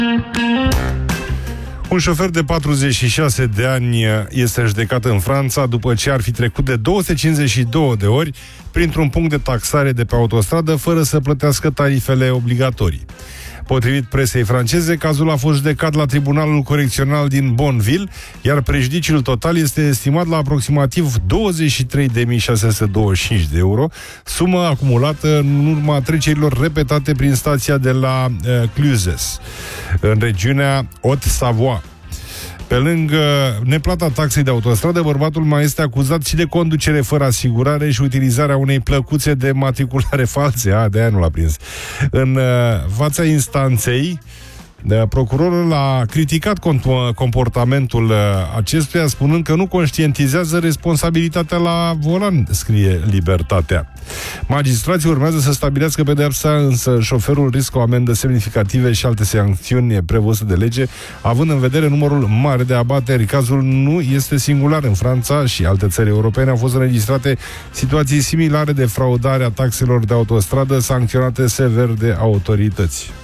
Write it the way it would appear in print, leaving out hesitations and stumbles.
Un șofer de 46 de ani este judecat în Franța după ce ar fi trecut de 252 de ori printr-un punct de taxare de pe autostradă fără să plătească tarifele obligatorii. Potrivit presei franceze, cazul a fost judecat la Tribunalul Corecțional din Bonneville, iar prejudiciul total este estimat la aproximativ 23.625 de euro, sumă acumulată în urma trecerilor repetate prin stația de la Cluzes, în regiunea Haute-Savoie. Pe lângă neplata taxei de autostradă, bărbatul mai este acuzat și de conducere fără asigurare și utilizarea unei plăcuțe de matriculare false. De-aia nu l-a prins. În fața instanței, procurorul a criticat comportamentul acestuia, spunând că nu conștientizează responsabilitatea la volan, scrie Libertatea. Magistrații urmează să stabilească pedeapsa, însă șoferul riscă o amendă semnificative și alte sancțiuni prevăzute de lege, având în vedere numărul mare de abateri. Cazul nu este singular. În Franța și alte țări europene au fost înregistrate situații similare de fraudare a taxelor de autostradă, sancționate sever de autorități.